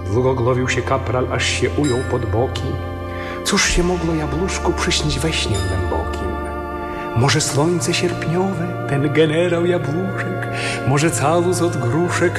Zgoglowił się kapral, aż się ujął pod boki. Cóż się mogło jabłuszku przyśnić we śnie głębokim? Może słońce sierpniowe, ten generał Jabłuszek, może calus od gruszek,